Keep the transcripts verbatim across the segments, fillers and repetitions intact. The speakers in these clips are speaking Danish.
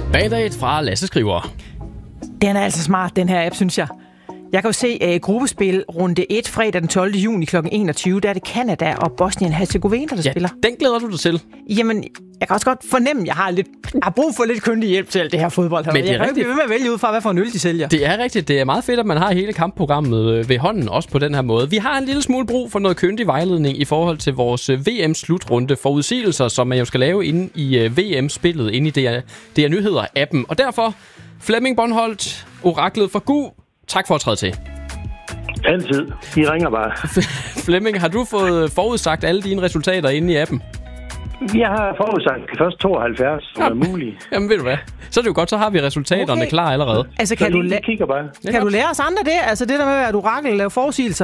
Bag fra Lasse Skriver. Den er altså smart, den her app, synes jeg. Jeg kan jo se uh, gruppespil runde et fredag den tolvte juni klokken enogtyve. Der er det Canada og Bosnien-Herzegovina, der ja, spiller. Den glæder du dig til. Jamen, jeg kan også godt fornemme, at jeg har, lidt, jeg har brug for lidt kyndig hjælp til alt det her fodbold. Men det jeg kan ikke blive ved med at vælge ud fra, hvad for en øl de sælger. Det er rigtigt. Det er meget fedt, at man har hele kampprogrammet ved hånden, også på den her måde. Vi har en lille smule brug for noget kyndig vejledning i forhold til vores V M-slutrunde forudsigelser, som man jo skal lave inde i V M-spillet, inde i D R, D R Nyheder-appen. Og derfor, Flemming Bonholt, oraklet for G U, tak for at træde til. Altid. De ringer bare. Flemming, har du fået forudsagt alle dine resultater inde i appen? Jeg har forudsagt de første tooghalvfjerds, som Jamen. er muligt. Jamen ved du hvad, så er det jo godt, så har vi resultaterne okay. klar allerede. Altså kan, du, la- kigger bare. kan du lære os andre det? Altså det der med at du orakel lave forudsigelser?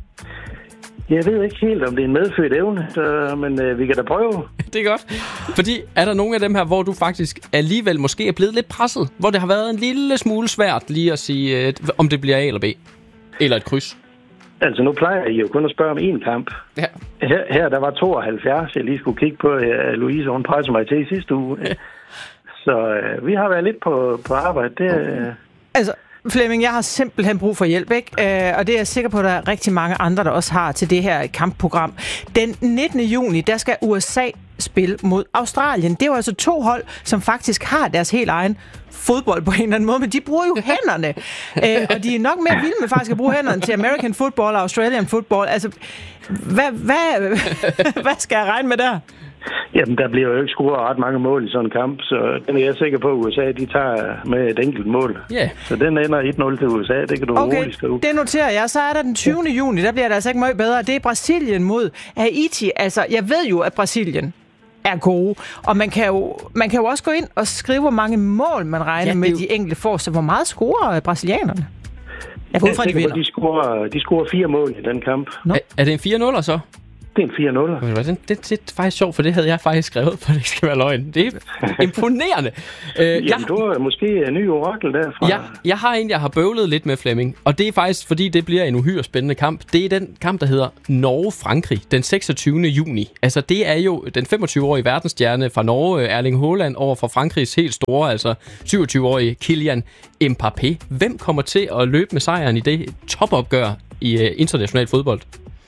Jeg ved ikke helt, om det er en medfødt evne, så, men øh, vi kan da prøve. Det er godt. Fordi er der nogle af dem her, hvor du faktisk alligevel måske er blevet lidt presset? Hvor det har været en lille smule svært lige at sige, øh, om det bliver A eller B? Eller et kryds? Altså nu plejer I jo kun at spørge om én kamp. Ja. Her, her der var tooghalvfjerds, jeg lige skulle kigge på. Uh, Louise, hun pressede mig til i sidste uge. Ja. Så uh, vi har været lidt på, på arbejde. Det, uh... Altså, Flemming, jeg har simpelthen brug for hjælp, ikke? Uh, og det er jeg sikker på, at der er rigtig mange andre, der også har til det her kampprogram. Den nittende juni, der skal U S A spille mod Australien. Det er jo altså to hold, som faktisk har deres helt egen fodbold på en eller anden måde, men de bruger jo hænderne. uh, og de er nok mere vilde med faktisk at bruge hænderne til American football og Australian football. Altså, hvad, hvad, hvad skal jeg regne med der? Jamen, der bliver jo ikke scoret ret mange mål i sådan en kamp, så den er jeg sikker på, at U S A de tager med et enkelt mål. Yeah. Så den ender et nul til U S A, det kan du okay, roligt skrive. Det noterer jeg. Så er der den tyvende juni, der bliver det altså ikke meget bedre. Det er Brasilien mod Haiti. Altså, jeg ved jo, at Brasilien er gode, og man kan jo, man kan jo også gå ind og skrive, hvor mange mål man regner ja, med, jo... de enkelte får. Så hvor meget scorer brasilianerne? Jeg går ud fra, de vinder. De scorer, de scorer fire mål i den kamp. Er, er det en fire nul så? Det er en fire nul. Det, det, det er faktisk sjovt, for det havde jeg faktisk skrevet, for det ikke skal være løgn. Det er imponerende. øh, Jamen, jeg, du er måske en ny orakel derfra. Jeg, jeg har en, jeg har bøvlet lidt med, Flemming, og det er faktisk, fordi det bliver en uhyre spændende kamp. Det er den kamp, der hedder Norge-Frankrig, den seksogtyvende juni. Altså, det er jo den femogtyve-årige verdensstjerne fra Norge, Erling Haaland, over for Frankrigs helt store, altså syvogtyve-årige Kylian Mbappé. Hvem kommer til at løbe med sejren i det topopgør i uh, international fodbold?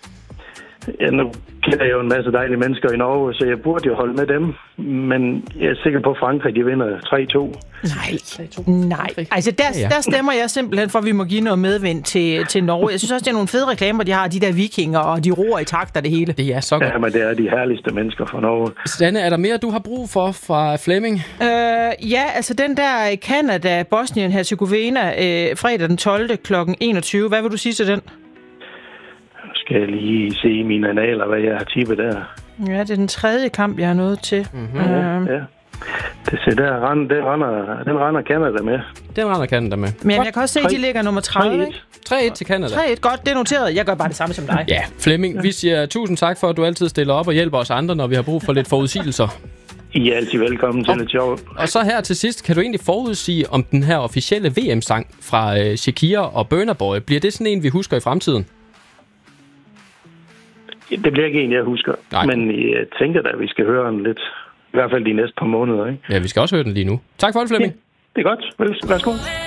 Ja, nu kender jeg jo en masse dejlige mennesker i Norge, så jeg burde jo holde med dem. Men jeg er sikker på, at Frankrig de vinder tre to. Nej, nej. Altså, der, ja, ja. der stemmer jeg simpelthen for, at vi må give noget medvind til, til Norge. Jeg synes også, det er nogle fede reklamer, de har, de der vikinger, og de roer i takt af det hele. Det er så godt. Ja, men det er de herligste mennesker fra Norge. Stanne, er der mere, du har brug for fra Flemming? Øh, ja, altså den der Canada, Bosnien, Herzegovina, øh, fredag den tolvte klokken enogtyve. Hvad vil du sige til den? Skal jeg lige se i mine analer, hvad jeg har tippet der. Ja, det er den tredje kamp, jeg har nået til. Mm-hmm. Ja, ja. Det ser der, den render, den render Canada med. Den render Canada med. Men jeg kan også se, at de ligger nummer tredive. tre et til Canada. tre et, godt, det er noteret. Jeg gør bare det samme som dig. Ja, Flemming, vi siger tusind tak for, at du altid stiller op og hjælper os andre, når vi har brug for lidt forudsigelser. I er altid velkommen til lidt sjov. Og så her til sidst, kan du egentlig forudsige, om den her officielle V M-sang fra uh, Shakira og Burna Boy, bliver det sådan en, vi husker i fremtiden? Det bliver ikke en, jeg husker. Nej. Men jeg tænker da, at vi skal høre den lidt. I hvert fald de næste par måneder, ikke? Ja, vi skal også høre den lige nu. Tak for det, Flemming. Ja, det er godt. Værsgo.